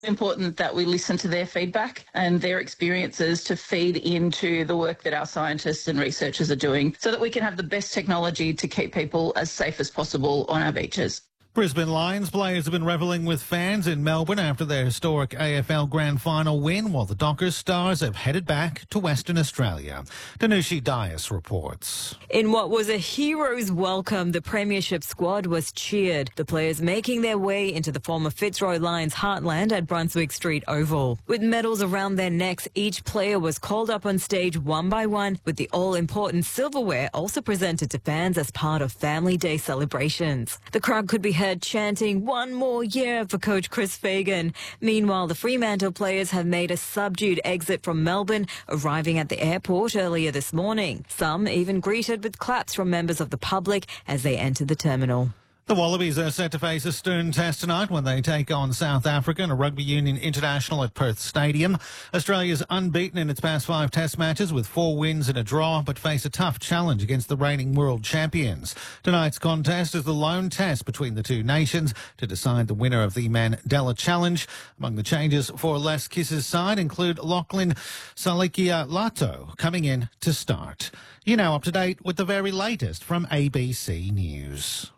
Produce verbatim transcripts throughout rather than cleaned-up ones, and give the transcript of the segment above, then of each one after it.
Important that we listen to their feedback and their experiences to feed into the work that our scientists and researchers are doing so that we can have the best technology to keep people as safe as possible on our beaches. Brisbane Lions players have been revelling with fans in Melbourne after their historic A F L Grand Final win, while the Dockers Stars have headed back to Western Australia. Danushi Dias reports. In what was a hero's welcome, the Premiership squad was cheered, the players making their way into the former Fitzroy Lions heartland at Brunswick Street Oval. With medals around their necks, each player was called up on stage one by one, with the all-important silverware also presented to fans as part of Family Day celebrations. The crowd could be heard chanting "one more year" for coach Chris Fagan. Meanwhile, the Fremantle players have made a subdued exit from Melbourne, arriving at the airport earlier this morning. Some even greeted with claps from members of the public as they entered the terminal. The Wallabies are set to face a stern test tonight when they take on South Africa in a Rugby Union International at Perth Stadium. Australia's unbeaten in its past five test matches with four wins and a draw, but face a tough challenge against the reigning world champions. Tonight's contest is the lone test between the two nations to decide the winner of the Mandela Challenge. Among the changes for Les Kiss's side include Lachlan Salikia-Lato coming in to start. You're now up to date with the very latest from A B C News.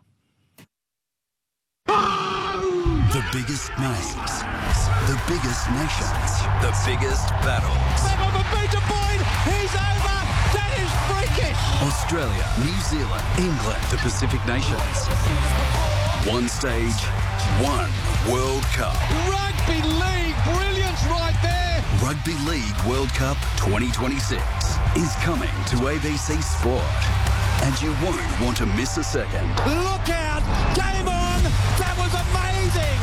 The biggest names, the biggest nations, the biggest battles. Meter point, he's over. That is freakish. Australia, New Zealand, England, the Pacific nations. One stage, one World Cup. Rugby League, brilliance right there. Rugby League World Cup twenty twenty-six is coming to A B C Sport. And you won't want to miss a second. Look out! Game on! That was amazing!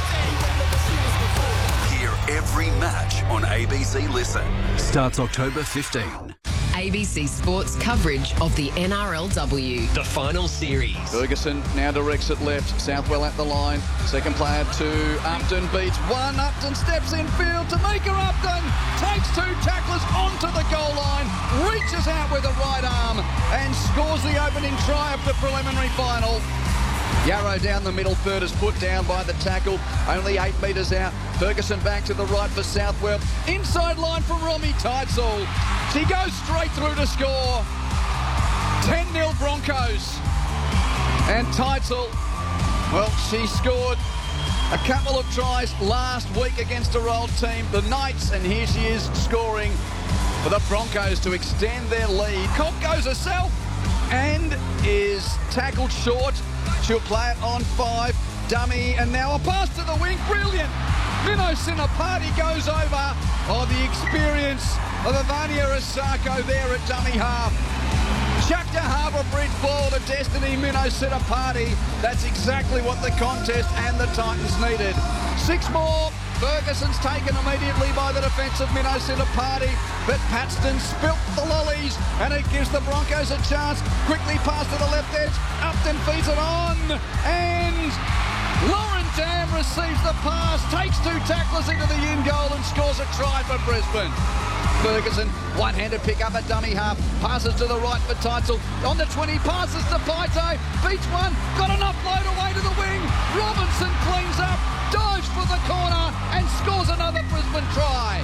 Hear every match on A B C Listen. Starts October fifteenth. A B C Sports coverage of the N R L W. The final series. Ferguson now directs it left. Southwell at the line. Second player two. Upton beats one. Upton steps in field to Mika Upton. Takes two tacklers onto the goal line. Reaches out with the right arm and scores the opening try of the preliminary final. Yarrow down the middle, third is put down by the tackle, only eight metres out. Ferguson back to the right for Southwell. Inside line from Romy Teitzel. She goes straight through to score. ten nil Broncos. And Teitzel, well, she scored a couple of tries last week against her old team, the Knights, and here she is scoring for the Broncos to extend their lead. Cobb goes herself and is tackled short. She'll play it on five. Dummy, and now a pass to the wing. Brilliant. Mino Sinapati goes over. Oh, the experience of Ivania Asako there at dummy half. Chucked a Harbour Bridge ball to Destiny Mino Sinapati. That's exactly what the contest and the Titans needed. Six more. Ferguson's taken immediately by the defensive Mino Sinapati, but Paxton spilt the lollies, and it gives the Broncos a chance. Quickly pass to the left edge. Upton feeds it on, and Lauren Dam receives the pass, takes two tacklers into the in goal and scores a try for Brisbane. Ferguson, one-handed pick up at dummy half, passes to the right for Teitzel, on the twenty, passes to Paite, beats one, got an offload away to the wing, Robinson cleans up, dives for the corner and scores another Brisbane try.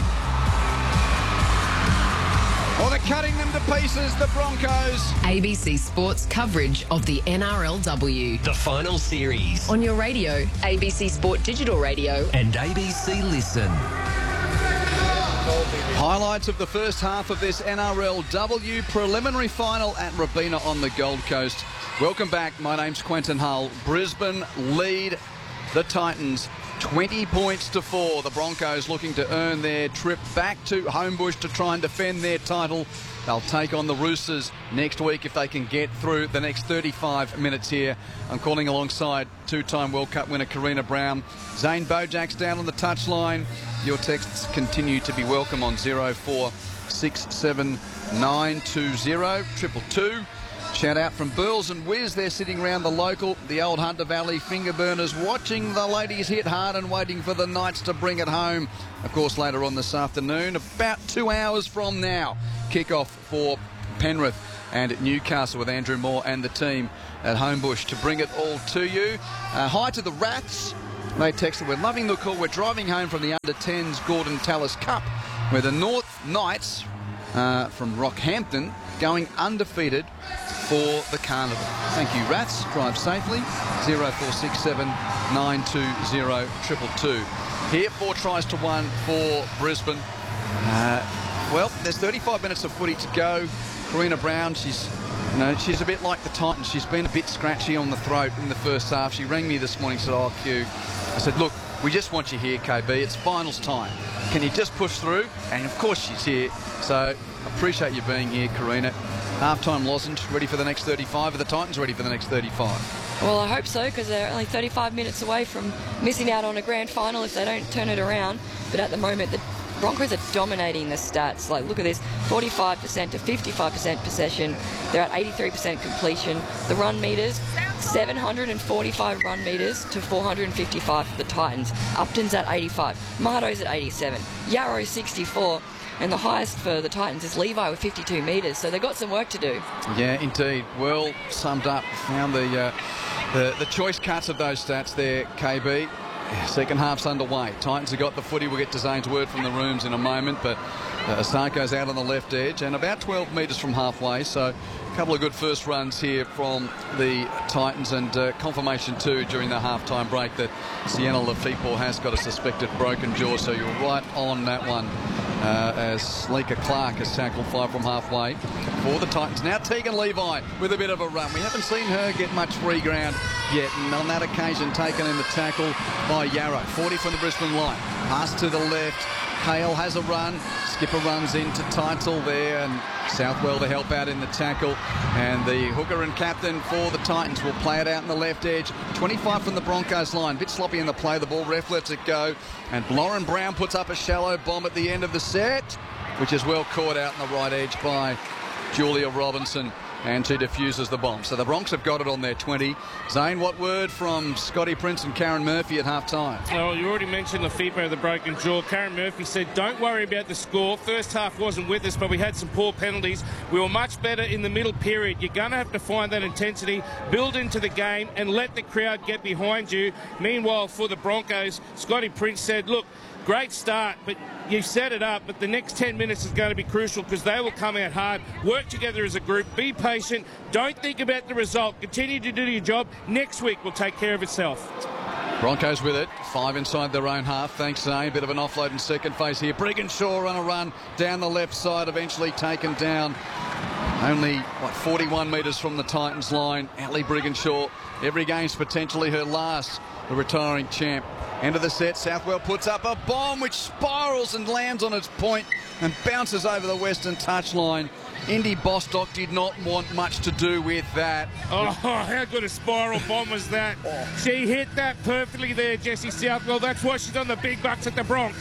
Well, they're cutting them to pieces, the Broncos. A B C Sports coverage of the N R L W. The final series. On your radio, A B C Sport Digital Radio. And A B C Listen. Highlights of the first half of this N R L W preliminary final at Robina on the Gold Coast. Welcome back. My name's Quentin Hull. Brisbane lead the Titans twenty points to four. The Broncos looking to earn their trip back to Homebush to try and defend their title. They'll take on the Roosters next week if they can get through the next thirty-five minutes here. I'm calling alongside two-time World Cup winner Karina Brown. Zane Bojak's down on the touchline. Your texts continue to be welcome on zero four six seven nine two zero triple two. Shout out from Burls and Wiz. They're sitting around the local, the old Hunter Valley finger burners, watching the ladies hit hard and waiting for the Knights to bring it home. Of course, later on this afternoon, about two hours from now, kick-off for Penrith and Newcastle with Andrew Moore and the team at Homebush to bring it all to you. Uh, hi to the Raths. They texted, we're loving the call. We're driving home from the under tens Gordon Tallis Cup, where the North Knights uh, from Rockhampton going undefeated for the Carnival. Thank you, Rats. Drive safely. zero four six seven nine two zero two two two. Here, four tries to one for Brisbane. Uh, well, there's thirty-five minutes of footy to go. Karina Brown, she's you know, she's a bit like the Titans. She's been a bit scratchy on the throat in the first half. She rang me this morning and said, oh, Q. I said, look, we just want you here, K B. It's finals time. Can you just push through? And, of course, she's here. So, appreciate you being here, Karina. Half-time lozenge, ready for the next thirty-five. Are the Titans ready for the next thirty-five? Well, I hope so, because they're only thirty-five minutes away from missing out on a grand final if they don't turn it around. But at the moment, the Broncos are dominating the stats. Like, look at this, forty-five percent to fifty-five percent possession. They're at eighty-three percent completion. The run meters, seven hundred forty-five run meters to four hundred fifty-five for the Titans. Upton's at eighty-five. Marto's at eighty-seven. Yarrow sixty-four. And the highest for the Titans is Levi with fifty-two metres. So they've got some work to do. Yeah, indeed. Well summed up. Found the, uh, the, the choice cuts of those stats there, K B. Second half's underway. Titans have got the footy. We'll get to Zane's word from the rooms in a moment, but uh, Asako's out on the left edge and about twelve metres from halfway, so a couple of good first runs here from the Titans, and uh, confirmation too during the half-time break that Sienna Lefepo has got a suspected broken jaw, so you're right on that one. Uh, as Leika Clark has tackled five from halfway for the Titans. Now Tegan Levi with a bit of a run. We haven't seen her get much free ground yet, and on that occasion taken in the tackle by Yarrow. forty from the Brisbane line. Pass to the left. Hale has a run. Skipper runs into Title there, and Southwell to help out in the tackle. And the hooker and captain for the Titans will play it out in the left edge. twenty-five from the Broncos line. Bit sloppy in the play. The ball ref lets it go. And Lauren Brown puts up a shallow bomb at the end of the set, which is well caught out in the right edge by Julia Robinson. And she diffuses the bomb. So the Bronx have got it on their twenty. Zane, what word from Scotty Prince and Karen Murphy at half-time? Oh, you already mentioned Lefepo, the broken jaw. Karen Murphy said, don't worry about the score. First half wasn't with us, but we had some poor penalties. We were much better in the middle period. You're going to have to find that intensity, build into the game, and let the crowd get behind you. Meanwhile, for the Broncos, Scotty Prince said, look, great start, but you set it up, but the next ten minutes is going to be crucial because they will come out hard, work together as a group, be patient, don't think about the result, continue to do your job. Next week will take care of itself. Broncos with it, five inside their own half, thanks Zane. Bit of an offload in second phase here. Brigginshaw on a run down the left side, eventually taken down. Only, what, forty-one metres from the Titans line. Ali Brigginshaw, every game's potentially her last, the retiring champ. End of the set, Southwell puts up a bomb which spirals and lands on its point and bounces over the western touchline. Indy Bostock did not want much to do with that. Oh, how good a spiral bomb was that? She hit that perfectly there, Jessie Southwell. That's why she's on the big bucks at the Bronx.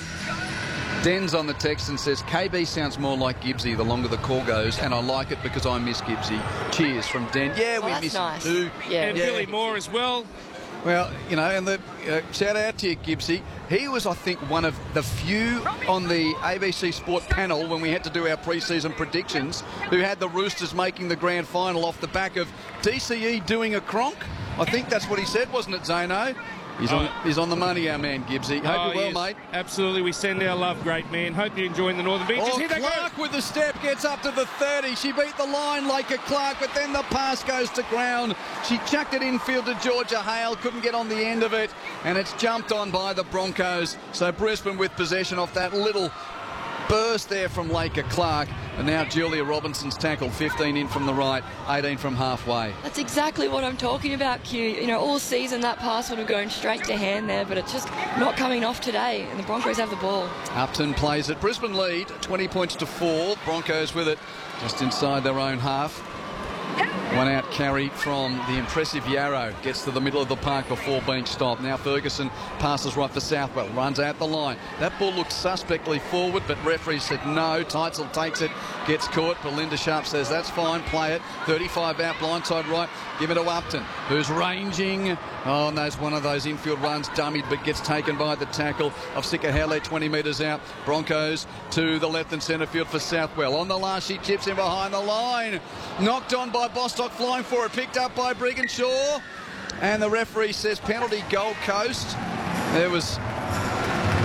Den's on the text and says, K B sounds more like Gibbsy the longer the call goes, and I like it because I miss Gibbsy. Cheers from Den. Yeah, well, we miss nice. him too. Yeah. And yeah. Billy Moore as well. Well, you know, and the uh, shout out to you, Gibbsy. He was, I think, one of the few on the A B C Sport panel when we had to do our pre-season predictions who had the Roosters making the grand final off the back of D C E doing a cronk. I think that's what he said, wasn't it, Zano? He's on, he's on the money, our man, Gibbsy. Hope Oh, you're well, yes. mate. Absolutely. We send our love, great man. Hope you're enjoying the Northern Beaches. Oh, Here they go. Clark with the step gets up to the thirty. She beat the line like a Clark, but then the pass goes to ground. She chucked it infield to Georgia Hale, couldn't get on the end of it, and it's jumped on by the Broncos. So Brisbane with possession off that little burst there from Laker Clark, and now Julia Robinson's tackled. fifteen in from the right, eighteen from halfway. That's exactly what I'm talking about, Q. You know, all season that pass would have gone straight to hand there, but it's just not coming off today, and the Broncos have the ball. Upton plays it. Brisbane lead, twenty points to four. Broncos with it just inside their own half. One out carry from the impressive Yarrow. Gets to the middle of the park before being stopped. Now Ferguson passes right for Southwell. Runs out the line. That ball looks suspectly forward, but referee said no. Teitzel takes it. Gets caught. Belinda Sharp says that's fine. Play it. thirty-five out, blindside right. Give it to Upton, who's ranging. Oh, and there's one of those infield runs. Dummied, but gets taken by the tackle of Sika Hale, twenty metres out. Broncos to the left and centre field for Southwell. On the last, she chips in behind the line. Knocked on by Bostock, flying for it. Picked up by Brigginshaw. And the referee says penalty, Gold Coast. There was